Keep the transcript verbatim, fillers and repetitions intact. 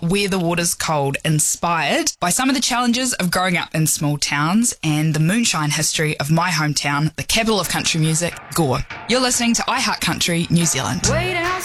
Where the Water's Cold, inspired by some of the challenges of growing up in small towns and the moonshine history of my hometown, the capital of country music, Gore. You're listening to iHeart Country New Zealand. Way down